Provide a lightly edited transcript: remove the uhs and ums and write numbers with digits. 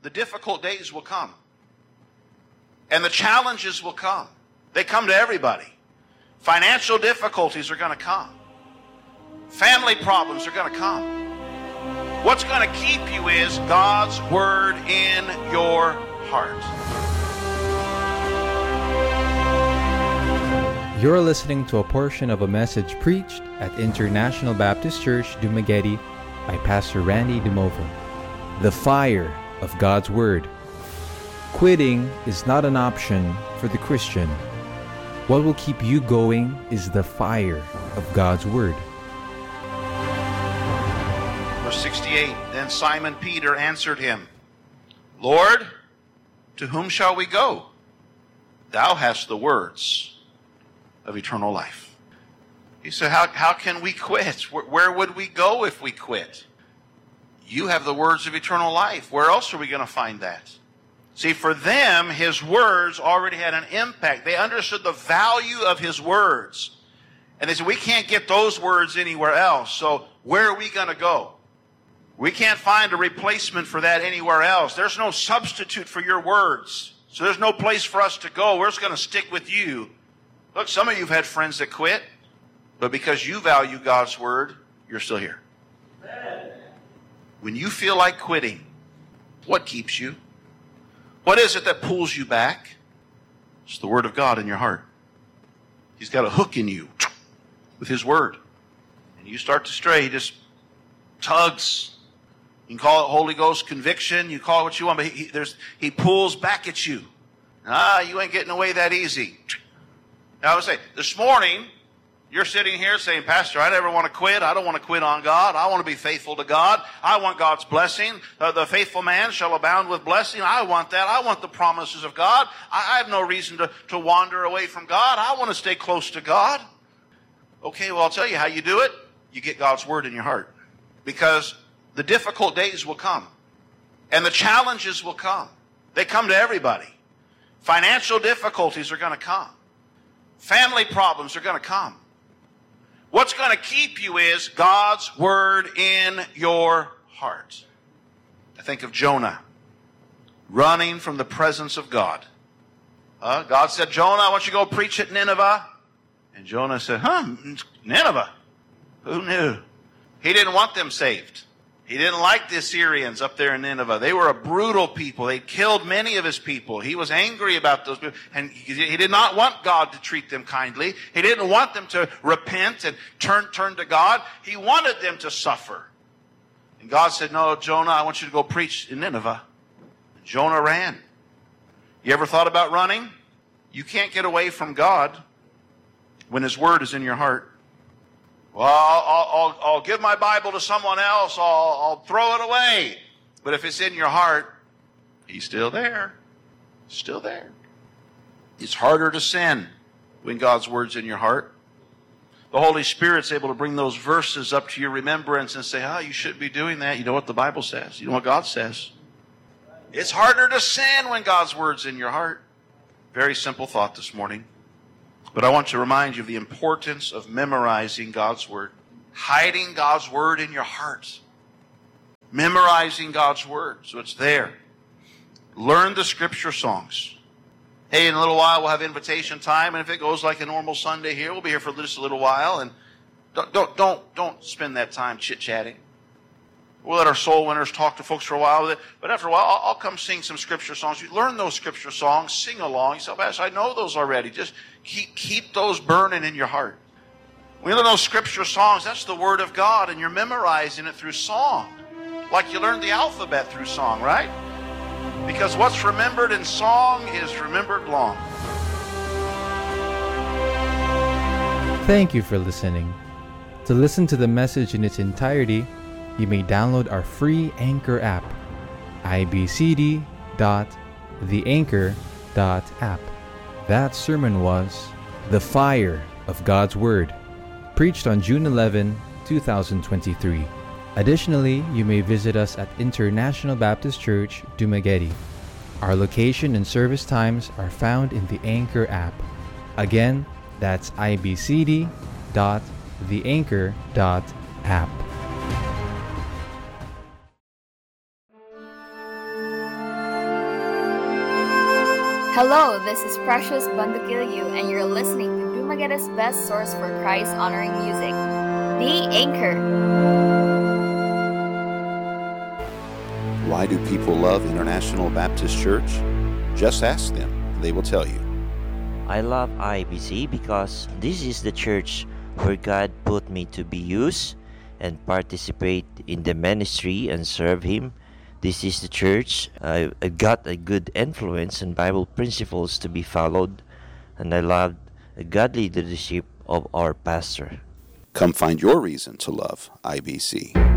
the difficult days will come. And the challenges will come. They come to everybody. Financial difficulties are going to come. Family problems are going to come. What's going to keep you is God's Word in your heart. You're listening to a portion of a message preached at International Baptist Church, Dumaguete by Pastor Randy Dumova. The fire of God's Word. Quitting is not an option for the Christian. What will keep you going is the fire of God's Word. Verse 68, Then Simon Peter answered him, Lord, to whom shall we go? Thou hast the words of eternal life. He said, how can we quit? Where would we go if we quit? You have the words of eternal life. Where else are we going to find that? See, for them, his words already had an impact. They understood the value of his words. And they said, we can't get those words anywhere else. So where are we going to go? We can't find a replacement for that anywhere else. There's no substitute for your words. So there's no place for us to go. We're just going to stick with you. Look, some of you have had friends that quit, but because you value God's Word, you're still here. When you feel like quitting, what keeps you? What is it that pulls you back? It's the Word of God in your heart. He's got a hook in you with His Word. And you start to stray, He just tugs. You can call it Holy Ghost conviction, you call it what you want, but He pulls back at you. You ain't getting away that easy. Now, I would say, this morning, you're sitting here saying, Pastor, I never want to quit. I don't want to quit on God. I want to be faithful to God. I want God's blessing. The faithful man shall abound with blessing. I want that. I want the promises of God. I have no reason to wander away from God. I want to stay close to God. Okay, well, I'll tell you how you do it. You get God's Word in your heart. Because the difficult days will come. And the challenges will come. They come to everybody. Financial difficulties are going to come. Family problems are going to come. What's going to keep you is God's Word in your heart. I think of Jonah running from the presence of God. God said, Jonah, I want you to go preach at Nineveh. And Jonah said, Nineveh? Who knew? He didn't want them saved. He didn't like the Assyrians up there in Nineveh. They were a brutal people. They killed many of his people. He was angry about those people. And he did not want God to treat them kindly. He didn't want them to repent and turn to God. He wanted them to suffer. And God said, no, Jonah, I want you to go preach in Nineveh. And Jonah ran. You ever thought about running? You can't get away from God when His Word is in your heart. Well, I'll give my Bible to someone else. I'll throw it away. But if it's in your heart, He's still there. Still there. It's harder to sin when God's Word's in your heart. The Holy Spirit's able to bring those verses up to your remembrance and say, you shouldn't be doing that. You know what the Bible says. You know what God says. It's harder to sin when God's Word's in your heart. Very simple thought this morning. But I want to remind you of the importance of memorizing God's Word. Hiding God's Word in your heart. Memorizing God's Word so it's there. Learn the Scripture songs. Hey, in a little while we'll have invitation time, and if it goes like a normal Sunday here, we'll be here for just a little while, and don't spend that time chit-chatting. We'll let our soul winners talk to folks for a while, but after a while, I'll come sing some Scripture songs. You learn those Scripture songs, sing along. You say, Pastor, I know those already. Just keep those burning in your heart. When you learn those Scripture songs, that's the Word of God, and you're memorizing it through song. Like you learned the alphabet through song, right? Because what's remembered in song is remembered long. Thank you for listening. To listen to the message in its entirety, you may download our free Anchor app, ibcd.theanchor.app. That sermon was The Fire of God's Word, preached on June 11, 2023. Additionally, you may visit us at International Baptist Church, Dumaguete. Our location and service times are found in the Anchor app. Again, that's ibcd.theanchor.app. Hello, this is Precious Bandukilyu, and you're listening to Dumagueta's best source for Christ-honoring music, The Anchor. Why do people love International Baptist Church? Just ask them, they will tell you. I love IBC because this is the church where God put me to be used and participate in the ministry and serve Him. This is the church I got a good influence and Bible principles to be followed, and I loved the godly leadership of our pastor. Come find your reason to love IBC.